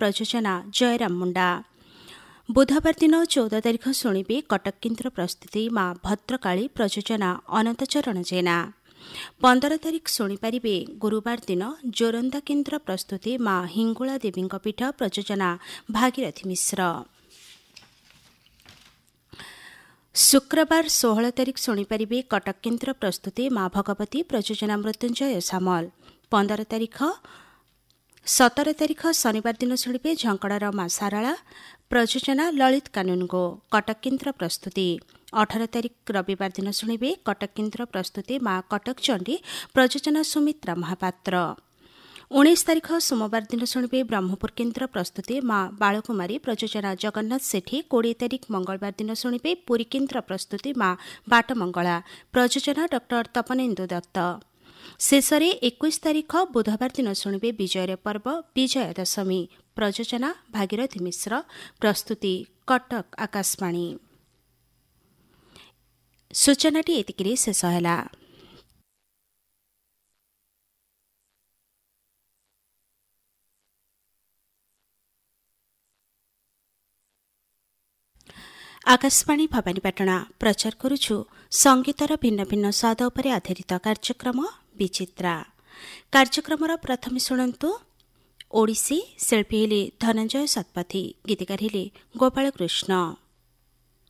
प्रयोजना जयराम मुंडा। बुधवार दिन 14 तारिख शुणिबे कटक केन्द्र प्रस्तुति माँ भद्रकाली प्रयोजना अनन्तचरण जेना। 15 तारिख शुणिपारे गुरुवार दिन जोरंदा केन्द्र प्रस्तुति माँ हिंगुला देवी पीठ प्रयोजना भागीरथी मिश्र। शुक्रवार 16 तारिख शुणिपारे कटक केन्द्र प्रस्तुति माँ भगवती प्रयोजना मृत्युंजय सामल। 15 तारिख 17 तारिख शनिवार दिन शुणिबे झंकड़ार माँ साराला प्रयोजना ललित कानूनगो कटक केन्द्र प्रस्तुति। 18 तारिख रविवार दिन शुणिबे कटक केन्द्र प्रस्तुति माँ कटक चंडी प्रयोजना सुमित्रा महापात्र। 19 तारिख सोमवार दिन शुणिबे ब्रह्मपुर केन्द्र प्रस्तुति माँ बालकुमारी प्रयोजना जगन्नाथ सेठी। 20 तारिख मंगलवार दिन शुणिबे पुरी केन्द्र प्रस्तुति माँ बाटमंगला प्रयोजना डॉक्टर तपनेन्दु दत्त। शेषरे 21 तारिख बुधवार दिन शुणिबे विजयर पर्व विजय दशमी प्रयोजना भागीरथी मिश्र प्रस्तुति कटक आकाशवाणी। सूचनाटी एतिकिरे शेष होला। आकाशवाणी भवानीपाटना प्रचार करुछु संगीतर भिन्न भिन्न स्वाद उपरे आधारित कार्यक्रम विचित्रा। कार्यक्रमर प्रथमे शुणन्तु ओडिसी शिल्पी हेले धनंजय शतपथी, गीतकार हेले गोपाल कृष्ण।